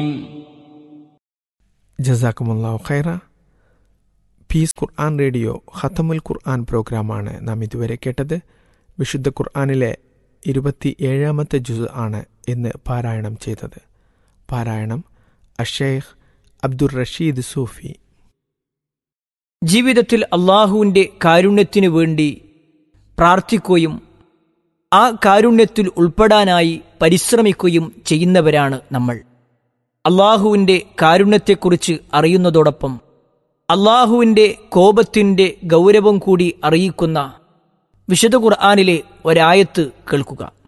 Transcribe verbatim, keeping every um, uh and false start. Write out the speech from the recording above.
ജസാക്കുമുല്ലാഹു ഖൈറ. പീസ് ഖുർആൻ റേഡിയോ ഖത്തമുൽ ഖുർആൻ പ്രോഗ്രാമാണ് നാം ഇതുവരെ കേട്ടത്. വിശുദ്ധ ഖുർആനിലെ ഇരുപത്തി ഏഴാമത്തെ ജുസ് ആണ് ഇന്ന് പാരായണം ചെയ്തത്. പാരായണം അഷേഖ് അബ്ദുർ റഷീദ് സൂഫി. ജീവിതത്തിൽ അള്ളാഹുവിൻ്റെ കാരുണ്യത്തിനു വേണ്ടി പ്രാർത്ഥിക്കുകയും ആ കാരുണ്യത്തിൽ ഉൾപ്പെടാനായി പരിശ്രമിക്കുകയും ചെയ്യുന്നവരാണ് നമ്മൾ. അള്ളാഹുവിൻ്റെ കാരുണ്യത്തെക്കുറിച്ച് അറിയുന്നതോടൊപ്പം അള്ളാഹുവിൻ്റെ കോപത്തിൻ്റെ ഗൗരവം കൂടി അറിയിക്കുന്ന വിശുദ്ധ ഖുർആനിലെ ഒരായത്ത് കേൾക്കുക.